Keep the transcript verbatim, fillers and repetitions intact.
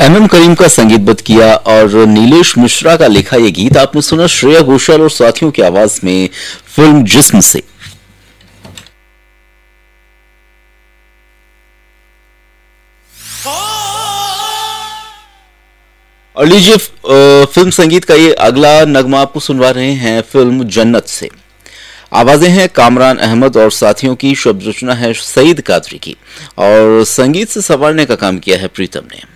M M करीम का संगीतबद्ध किया और नीलेश मिश्रा का लिखा यह गीत आपने सुना श्रेया घोषाल और साथियों की आवाज में फिल्म जिस्म से। और लीजिए फिल्म संगीत का ये अगला नगमा आपको सुनवा रहे हैं फिल्म जन्नत से। आवाजें हैं कामरान अहमद और साथियों की, शब्द रचना है सईद कादरी की और संगीत से संवारने का काम किया है प्रीतम ने।